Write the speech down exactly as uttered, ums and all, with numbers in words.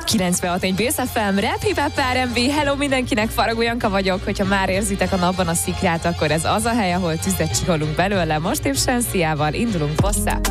kilencvenhat egy Bész ef em, Rap Hip Hop er em vé, hello mindenkinek, Faragó Janka vagyok, hogyha már érzitek a napban a szikrát, akkor ez az a hely, ahol tüzet csiholunk belőle, most épp Sensziával indulunk hozzá.